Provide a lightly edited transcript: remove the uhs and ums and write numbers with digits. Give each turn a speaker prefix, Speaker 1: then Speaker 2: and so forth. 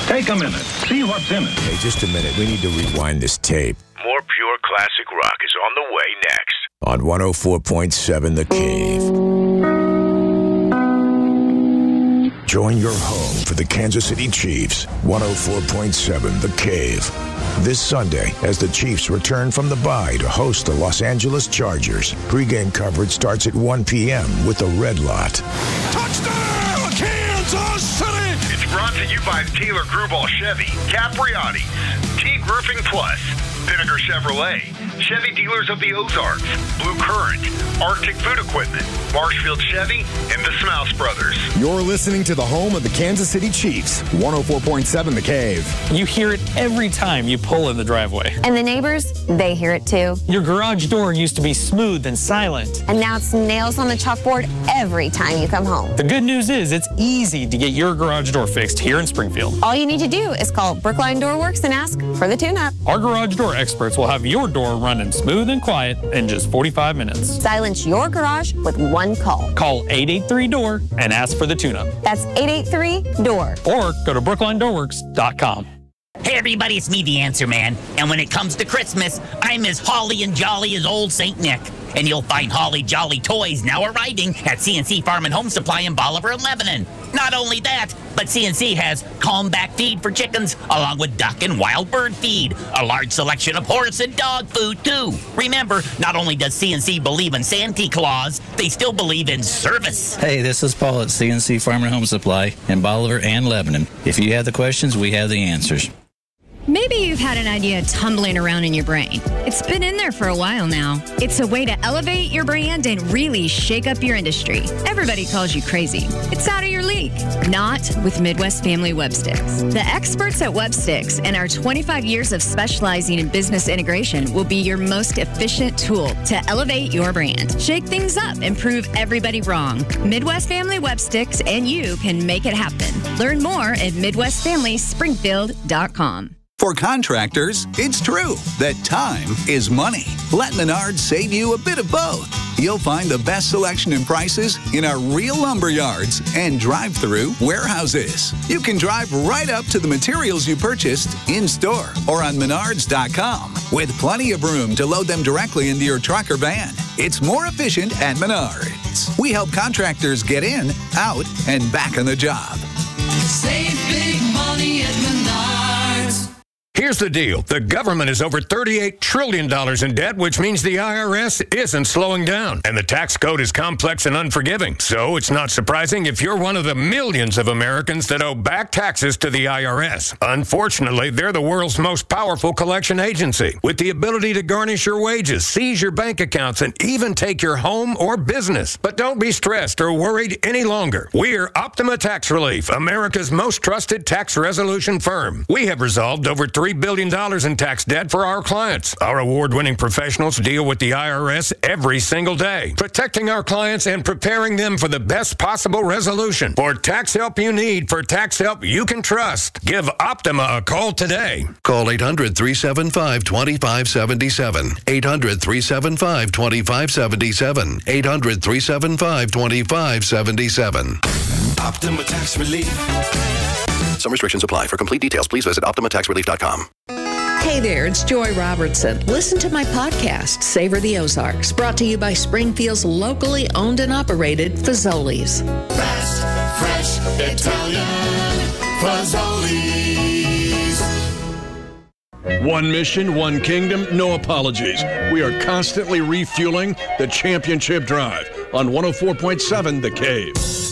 Speaker 1: Take a minute. See what's in it.
Speaker 2: Hey, just a minute. We need to rewind this tape.
Speaker 3: More pure classic rock is on the way next.
Speaker 2: On 104.7 The Cave. Join your home for the Kansas City Chiefs. 104.7 The Cave. This Sunday, as the Chiefs return from the bye to host the Los Angeles Chargers. Pre-game coverage starts at 1 p.m. with the Red Lot.
Speaker 4: Touchdown, Kansas City!
Speaker 3: It's brought to you by Taylor Grubal Chevy, Capriati, Teague Roofing Plus, Vinegar Chevrolet, Chevy Dealers of the Ozarks, Blue Current, Arctic Food Equipment, Marshfield Chevy, and the Smouse Brothers.
Speaker 5: You're listening to the home of the Kansas City Chiefs, 104.7 The Cave.
Speaker 6: You hear it every time you pull in the driveway.
Speaker 7: And the neighbors, they hear it too.
Speaker 6: Your garage door used to be smooth and silent.
Speaker 7: And now it's nails on the chalkboard every time you come home.
Speaker 6: The good news is it's easy to get your garage door fixed here in Springfield.
Speaker 7: All you need to do is call Brookline Door Works and ask for the tune-up.
Speaker 6: Our garage door experts will have your door running smooth and quiet in just 45 minutes.
Speaker 7: Silence your garage with one call.
Speaker 6: Call 883-DOOR and ask for the tune-up.
Speaker 7: That's 883-DOOR.
Speaker 6: Or go to brooklinedoorworks.com.
Speaker 8: Hey everybody, it's me, the Answer Man. And when it comes to Christmas, I'm as holly and jolly as old St. Nick. And you'll find holly jolly toys now arriving at CNC Farm and Home Supply in Bolivar, Lebanon. Not only that, but CNC has calm back feed for chickens, along with duck and wild bird feed. A large selection of horse and dog food, too. Remember, not only does CNC believe in Santa Claus, they still believe in service.
Speaker 9: Hey, this is Paul at CNC Farm and Home Supply in Bolivar and Lebanon. If you have the questions, we have the answers.
Speaker 10: Maybe you've had an idea tumbling around in your brain. It's been in there for a while now. It's a way to elevate your brand and really shake up your industry. Everybody calls you crazy. It's out of your league. Not with Midwest Family Web Sticks. The experts at Web Sticks and our 25 years of specializing in business integration will be your most efficient tool to elevate your brand. Shake things up and prove everybody wrong. Midwest Family Web Sticks and you can make it happen. Learn more at MidwestFamilySpringfield.com.
Speaker 11: For contractors, it's true that time is money. Let Menards save you a bit of both. You'll find the best selection and prices in our real lumber yards and drive-through warehouses. You can drive right up to the materials you purchased in-store or on Menards.com with plenty of room to load them directly into your truck or van. It's more efficient at Menards. We help contractors get in, out, and back on the job.
Speaker 12: Save big money at Menards.
Speaker 13: Here's the deal. The government is over $38 trillion in debt, which means the IRS isn't slowing down. And the tax code is complex and unforgiving. So it's not surprising if you're one of the millions of Americans that owe back taxes to the IRS. Unfortunately, they're the world's most powerful collection agency, with the ability to garnish your wages, seize your bank accounts, and even take your home or business. But don't be stressed or worried any longer. We're Optima Tax Relief, America's most trusted tax resolution firm. We have resolved over $3 billion in tax debt for our clients. Our award-winning professionals deal with the IRS every single day, protecting our clients and preparing them for the best possible resolution. For tax help you need, for tax help you can trust, give Optima a call today.
Speaker 14: Call 800-375-2577. 800-375-2577. 800-375-2577.
Speaker 12: Optima Tax Relief.
Speaker 14: Some restrictions apply. For complete details, please visit OptimaTaxRelief.com.
Speaker 15: Hey there, it's Joy Robertson. Listen to my podcast, Savor the Ozarks, brought to you by Springfield's locally owned and operated Fazoli's.
Speaker 12: Fast, fresh, Italian Fazoli's.
Speaker 4: One mission, one kingdom, no apologies. We are constantly refueling the championship drive on 104.7 The Cave.